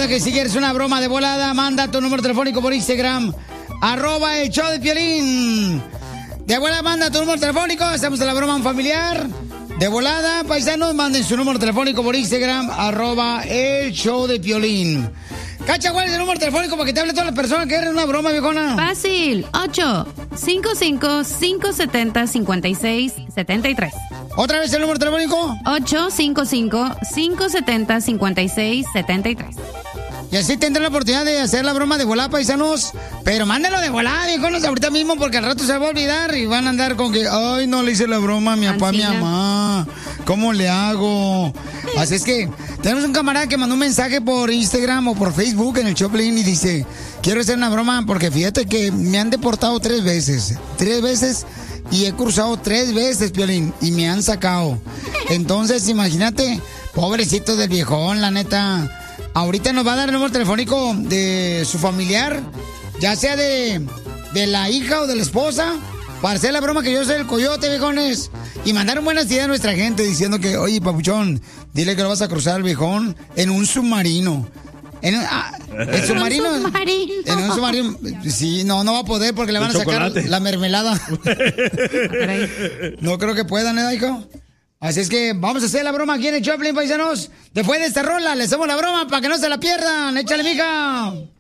Recuerda que si quieres una broma de volada, manda tu número telefónico por Instagram, @el show de Piolín. De volada, manda tu número telefónico, hacemos la broma familiar. De volada, paisanos, manden su número telefónico por Instagram, @el show de Piolín. Cacha, ¿cuál es el número telefónico para que te hable todas las personas que quieren una broma, viejona? Fácil, 855-570-5673. ¿Otra vez el número telefónico? 855-570-5673. Y así tendrán la oportunidad de hacer la broma de volada, paisanos. Pero mándenlo de volada, viejonos, ahorita mismo, porque al rato se va a olvidar y van a andar con que, ay, no le hice la broma a mi papá, a mi mamá. ¿Cómo le hago? Así es que tenemos un camarada que mandó un mensaje por Instagram o por Facebook en el Choplin y dice, quiero hacer una broma porque fíjate que me han deportado 3 veces. 3 veces y he cruzado 3 veces, Piolín, y me han sacado. Entonces, imagínate, pobrecito del viejón, la neta. Ahorita nos va a dar el número telefónico de su familiar, ya sea de la hija o de la esposa, para hacer la broma que yo soy el coyote, viejones. Y mandaron buenas ideas a nuestra gente diciendo que, oye, papuchón, dile que lo vas a cruzar al viejón en un submarino. ¿El submarino? En un submarino. Sí, no va a poder porque le van a sacar la mermelada. No creo que puedan, ¿eh, hijo? Así es que vamos a hacer la broma aquí en el Choplin, paisanos. Después de esta rola, le hacemos la broma para que no se la pierdan. ¡Échale, mija!